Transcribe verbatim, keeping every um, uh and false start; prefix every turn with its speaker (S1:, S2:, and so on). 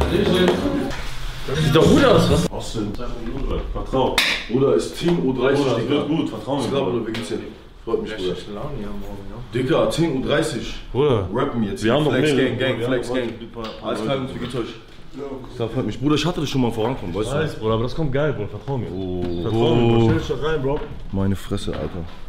S1: Sieht doch gut aus, was?
S2: Austin, vertrau.
S3: Bruder, ist Team U dreißig,
S2: Bruder,
S3: Digga.
S2: wird gut, vertrau mir.
S3: Ich glaube, Bruder, wie geht's dir? Freut mich, Bruder.
S1: Laune hier morgen, ja.
S3: Digga, zehn Uhr dreißig.
S2: Bruder,
S3: Rappen jetzt.
S2: wir haben noch
S3: Flex
S2: mehr.
S3: Gang, Gang,
S2: Wir
S3: Flex
S2: haben
S3: Gang.
S2: heute ein paar-
S3: Alles klar, wie geht's euch? Ja, freut mich. Bruder, ich hatte das schon mal vorankommen, weißt du?
S2: Weiß, Bruder, aber das kommt geil, Bruder, vertrau mir.
S3: Oh,
S2: Vertrau mir, Bro. Stell dich doch rein, Bro.
S3: meine Fresse, Alter.